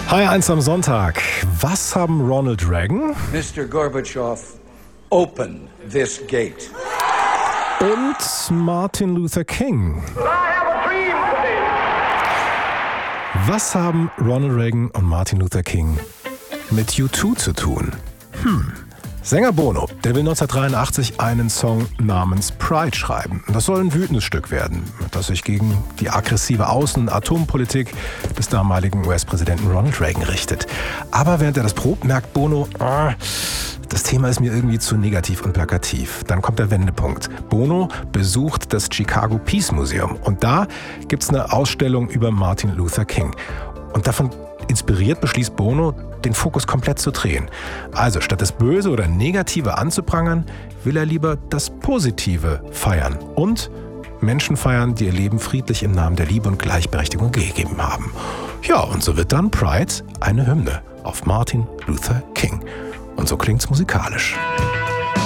HR1 am Sonntag. Was haben Ronald Reagan Mr. Gorbachev, open this gate. und Martin Luther King? Was haben Ronald Reagan und Martin Luther King mit U2 zu tun? Sänger Bono, der will 1983 einen Song namens Pride schreiben. Das soll ein wütendes Stück werden, das sich gegen die aggressive Außen- und Atompolitik des damaligen US-Präsidenten Ronald Reagan richtet. Aber während er das probt, merkt Bono, das Thema ist mir irgendwie zu negativ und plakativ. Dann kommt der Wendepunkt. Bono besucht das Chicago Peace Museum und da gibt's eine Ausstellung über Martin Luther King. Und davon inspiriert beschließt Bono, den Fokus komplett zu drehen. Also statt das Böse oder Negative anzuprangern, will er lieber das Positive feiern und Menschen feiern, die ihr Leben friedlich im Namen der Liebe und Gleichberechtigung gegeben haben. Ja, und so wird dann Pride eine Hymne auf Martin Luther King. Und so klingt's musikalisch.